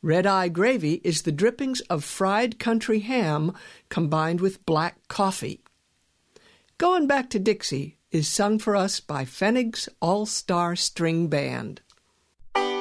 Red-eye gravy is the drippings of fried country ham combined with black coffee. Going Back to Dixie is sung for us by Pfennig's All-Star String Band.